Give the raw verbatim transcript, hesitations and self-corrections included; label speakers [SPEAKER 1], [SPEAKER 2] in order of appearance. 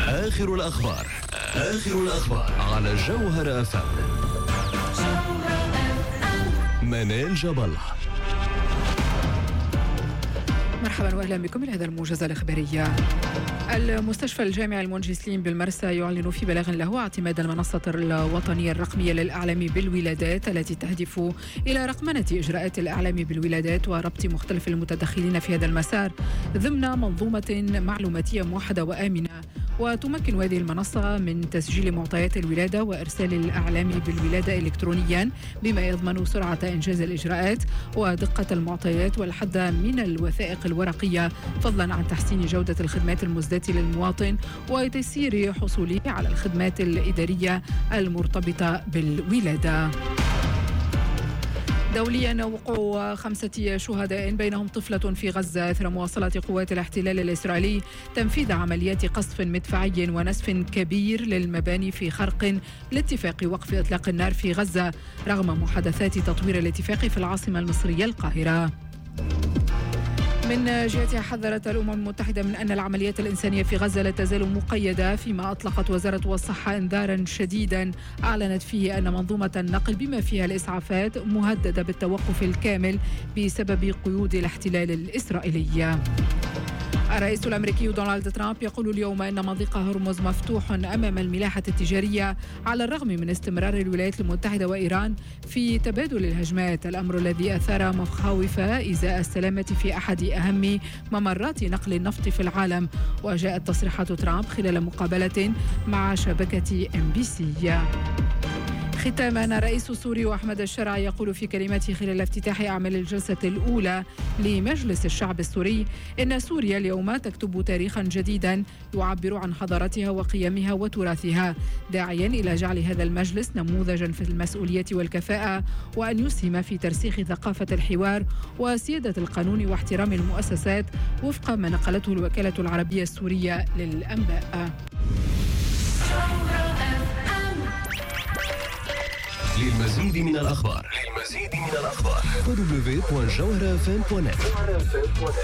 [SPEAKER 1] آخر الأخبار آخر الأخبار على جوهر أف أم. منال جبل.
[SPEAKER 2] مرحبا واهلا بكم الى هذا الموجز الاخباري. المستشفى الجامعي المنجي سليم بالمرسى يعلن في بلاغ له اعتماد المنصة الوطنية الرقمية للإعلام بالولادات التي تهدف إلى رقمنة إجراءات الإعلام بالولادات وربط مختلف المتدخلين في هذا المسار ضمن منظومة معلوماتية موحدة وآمنة. وتمكن هذه المنصة من تسجيل معطيات الولادة وإرسال الأعلام بالولادة إلكترونيا بما يضمن سرعة إنجاز الإجراءات ودقة المعطيات والحد من الوثائق الورقية، فضلا عن تحسين جودة الخدمات المزدة للمواطن وتيسير حصوله على الخدمات الإدارية المرتبطة بالولادة. دوليا وقوع خمسة شهداء بينهم طفلة في غزة أثر مواصلة قوات الاحتلال الإسرائيلي تنفيذ عمليات قصف مدفعي ونسف كبير للمباني في خرق لاتفاق وقف إطلاق النار في غزة رغم محادثات تطوير الاتفاق في العاصمة المصرية القاهرة. من جهتها حذرت الأمم المتحدة من أن العمليات الإنسانية في غزة لا تزال مقيدة، فيما أطلقت وزارة الصحة إنذارا شديدا أعلنت فيه أن منظومة النقل بما فيها الإسعافات مهددة بالتوقف الكامل بسبب قيود الاحتلال الإسرائيلي. الرئيس الأمريكي دونالد ترامب يقول اليوم أن مضيق هرمز مفتوح أمام الملاحة التجارية على الرغم من استمرار الولايات المتحدة وإيران في تبادل الهجمات، الأمر الذي أثار مخاوف إزاء السلامة في أحد أهم ممرات نقل النفط في العالم. وجاءت تصريحات ترامب خلال مقابلة مع شبكة إم بي سي. ختاما، الرئيس السوري أحمد الشرع يقول في كلمته خلال افتتاح أعمال الجلسة الأولى لمجلس الشعب السوري إن سوريا اليوم تكتب تاريخا جديدا يعبر عن حضارتها وقيمها وتراثها، داعيا إلى جعل هذا المجلس نموذجا في المسؤولية والكفاءة وأن يسهم في ترسيخ ثقافة الحوار وسيادة القانون واحترام المؤسسات وفق ما نقلته الوكالة العربية السورية للأنباء.
[SPEAKER 1] للمزيد من الأخبار للمزيد من الأخبار دبليو دبليو دبليو دوت جوهر اف ام دوت نت.